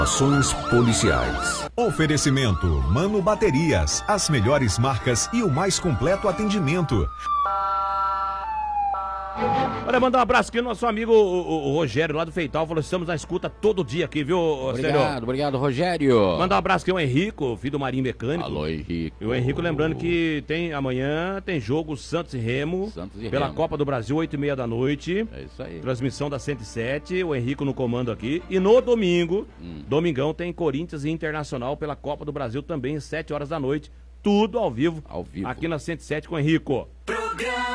Ações policiais. Oferecimento Mano Baterias, as melhores marcas e o mais completo atendimento. Olha, mandar um abraço aqui ao nosso amigo o Rogério, lá do Feital. Falou: estamos na escuta todo dia aqui, viu, Obrigado, Rogério. Mandar um abraço aqui ao Henrico, filho do Marinho Mecânico. Alô, Henrico. E o Henrico lembrando que amanhã tem jogo Santos e Remo, pela Copa do Brasil, 8h30 da noite. É isso aí. Transmissão da 107, o Henrico no comando aqui. E no domingo, domingão, tem Corinthians e Internacional pela Copa do Brasil também, às 7 horas da noite. Tudo ao vivo. Aqui na 107 com o Henrico.